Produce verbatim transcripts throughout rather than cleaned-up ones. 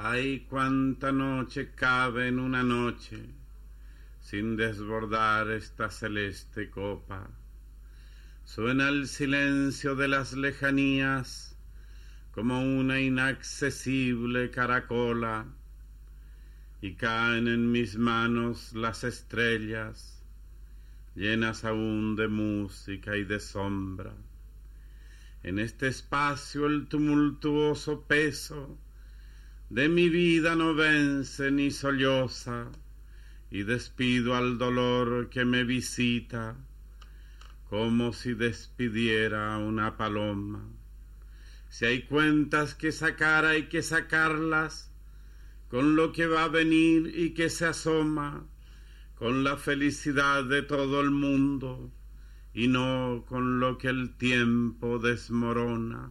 Ay, cuánta noche cabe en una noche, sin desbordar esta celeste copa. Suena el silencio de las lejanías, como una inaccesible caracola, y caen en mis manos las estrellas, llenas aún de música y de sombra. En este espacio el tumultuoso peso de mi vida no vence ni solloza, y despido al dolor que me visita, como si despidiera una paloma. Si hay cuentas que sacar, hay que sacarlas con lo que va a venir y que se asoma, con la felicidad de todo el mundo y no con lo que el tiempo desmorona.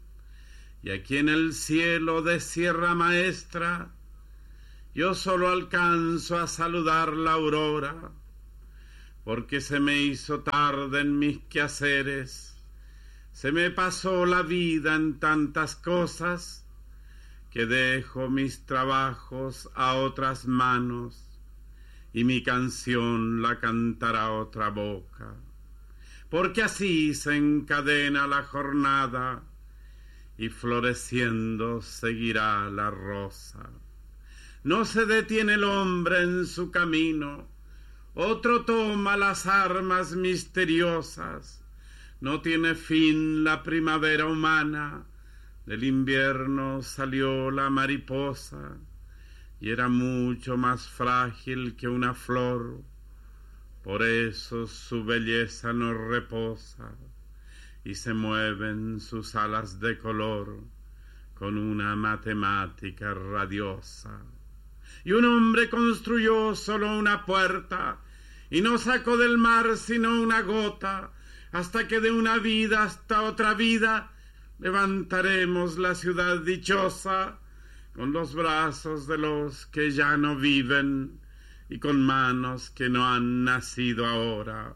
Y aquí en el cielo de Sierra Maestra yo solo alcanzo a saludar la aurora, porque se me hizo tarde en mis quehaceres, se me pasó la vida en tantas cosas, que dejo mis trabajos a otras manos, y mi canción la cantará otra boca, porque así se encadena la jornada, y floreciendo seguirá la rosa. No se detiene el hombre en su camino, otro toma las armas misteriosas. No tiene fin la primavera humana, del invierno salió la mariposa, y era mucho más frágil que una flor, por eso su belleza no reposa, y se mueven sus alas de color con una matemática radiosa. Y un hombre construyó solo una puerta, y no sacó del mar sino una gota, hasta que de una vida hasta otra vida levantaremos la ciudad dichosa, con los brazos de los que ya no viven, y con manos que no han nacido ahora.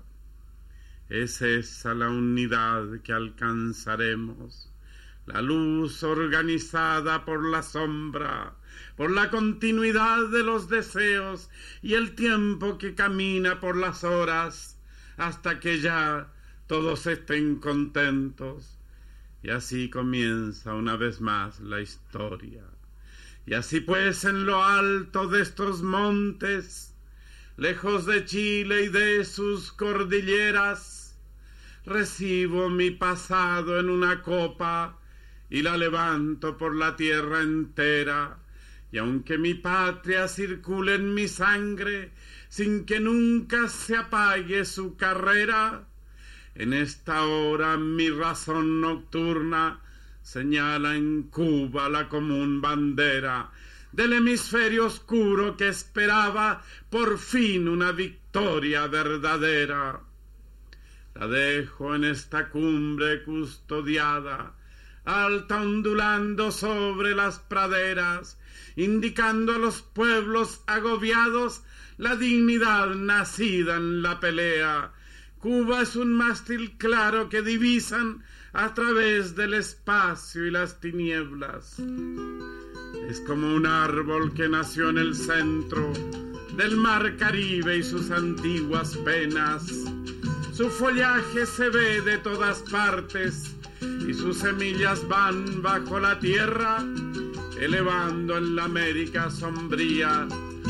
Es esa la unidad que alcanzaremos, la luz organizada por la sombra, por la continuidad de los deseos y el tiempo que camina por las horas, hasta que ya todos estén contentos. Y así comienza una vez más la historia. Y así pues, en lo alto de estos montes, lejos de Chile y de sus cordilleras, recibo mi pasado en una copa y la levanto por la tierra entera. Y aunque mi patria circule en mi sangre, sin que nunca se apague su carrera, en esta hora mi razón nocturna señala en Cuba la común bandera del hemisferio oscuro que esperaba por fin una victoria verdadera. La dejo en esta cumbre custodiada, alta ondulando sobre las praderas, indicando a los pueblos agobiados la dignidad nacida en la pelea. Cuba es un mástil claro que divisan a través del espacio y las tinieblas. Es como un árbol que nació en el centro del mar Caribe y sus antiguas penas. Su follaje se ve de todas partes y sus semillas van bajo la tierra, elevando en la América sombría